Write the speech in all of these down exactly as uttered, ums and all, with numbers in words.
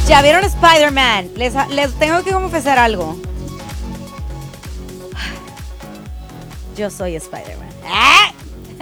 ¿Ya vieron Spider-Man? Les, les tengo que confesar algo. Yo soy Spider-Man. ¡Ah!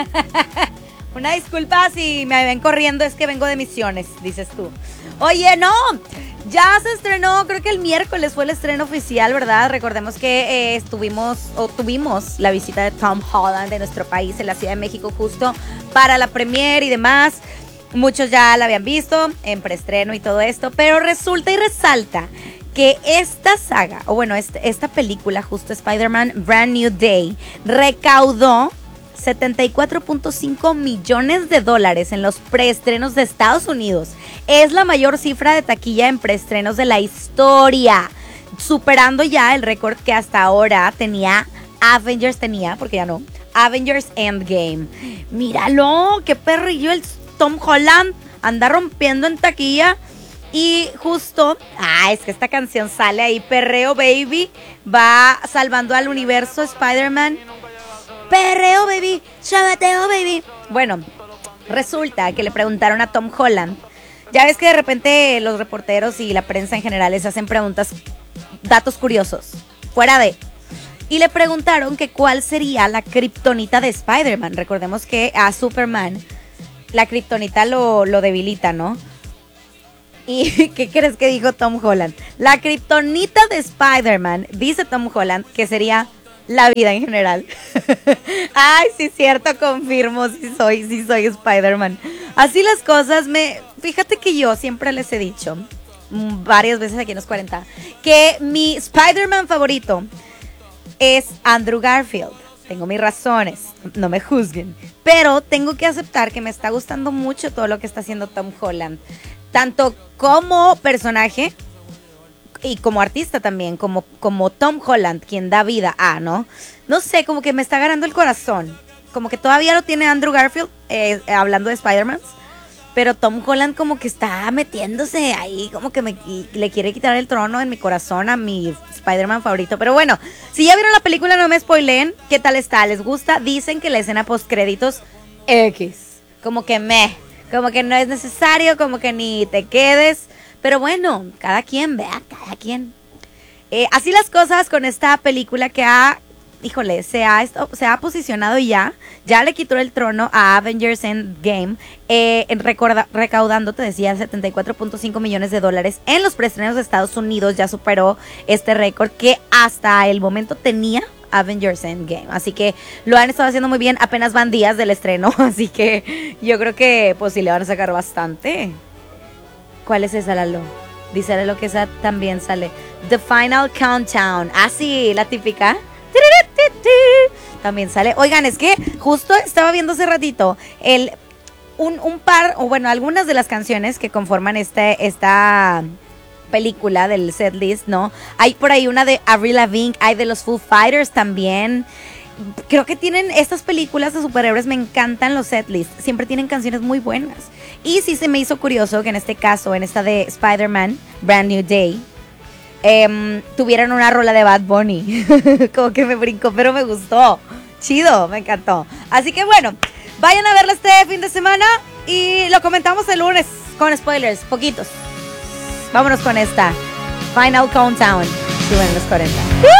Una disculpa si me ven corriendo, es que vengo de misiones, dices tú. Oye, no, ya se estrenó, creo que el miércoles fue el estreno oficial, ¿verdad? Recordemos que eh, estuvimos, o tuvimos la visita de Tom Holland de nuestro país en la Ciudad de México justo para la premiere y demás. Muchos ya la habían visto en preestreno y todo esto, pero resulta y resalta que esta saga, o bueno, este, esta película, justo Spider-Man Brand New Day, recaudó setenta y cuatro punto cinco millones de dólares en los preestrenos de Estados Unidos. Es la mayor cifra de taquilla en preestrenos de la historia, superando ya el récord que hasta ahora tenía Avengers, tenía, porque ya no, Avengers Endgame. Míralo, qué perrillo el Tom Holland, anda rompiendo en taquilla. Y justo, ah, es que esta canción sale ahí, Perreo Baby, va salvando al universo Spider-Man. Perreo Baby, chavateo Baby. Bueno, resulta que le preguntaron a Tom Holland. Ya ves que de repente los reporteros y la prensa en general les hacen preguntas, datos curiosos, fuera de... Y le preguntaron que cuál sería la kriptonita de Spider-Man. Recordemos que a Superman la kriptonita lo, lo debilita, ¿no? ¿Y qué crees que dijo Tom Holland? La kriptonita de Spider-Man, dice Tom Holland, que sería la vida en general. Ay, sí, cierto, confirmo, sí soy, sí soy Spider-Man. Así las cosas, me... Fíjate que yo siempre les he dicho, varias veces aquí en los cuarenta, que mi Spider-Man favorito es Andrew Garfield. Tengo mis razones, no me juzguen. Pero tengo que aceptar que me está gustando mucho todo lo que está haciendo Tom Holland. Tanto como personaje y como artista también, como, como Tom Holland, quien da vida a, ¿no? No sé, como que me está ganando el corazón. Como que todavía lo tiene Andrew Garfield, eh, hablando de Spider-Man. Pero Tom Holland como que está metiéndose ahí, como que me, le quiere quitar el trono en mi corazón a mi Spider-Man favorito. Pero bueno, si ya vieron la película, no me spoileen. ¿Qué tal está? ¿Les gusta? Dicen que la escena postcréditos X. Como que meh. Como que no es necesario, como que ni te quedes. Pero bueno, cada quien, vea, cada quien. Eh, así las cosas con esta película que ha... Híjole, se ha, se ha posicionado ya, ya le quitó el trono a Avengers Endgame, eh, en recorda, recaudando, te decía, setenta y cuatro punto cinco millones de dólares en los preestrenos de Estados Unidos. Ya superó este récord que hasta el momento tenía Avengers Endgame, así que lo han estado haciendo muy bien. Apenas van días del estreno, así que yo creo que pues sí le van a sacar bastante. ¿Cuál es esa, Lalo? Dice Lalo que esa también sale. The Final Countdown, ah sí, la típica. También sale. Oigan, es que justo estaba viendo hace ratito el, un, un par, o bueno, algunas de las canciones que conforman este, esta película del setlist, ¿no? Hay por ahí una de Avril Lavigne, hay de los Foo Fighters también. Creo que tienen estas películas de superhéroes, me encantan los setlists, siempre tienen canciones muy buenas. Y sí se me hizo curioso que en este caso, en esta de Spider-Man Brand New Day, Eh, tuvieron una rola de Bad Bunny. Como que me brincó, pero me gustó. Chido, me encantó. Así que bueno, vayan a verla este fin de semana y lo comentamos el lunes con spoilers, poquitos. Vámonos con esta Final Countdown. Suben los cuarenta.